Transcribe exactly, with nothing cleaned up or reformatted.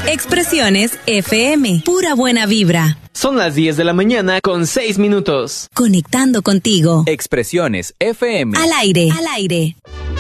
Expresiones F M, pura buena vibra. Son las diez de la mañana con seis minutos. Conectando contigo. Expresiones F M. Al aire. Al aire.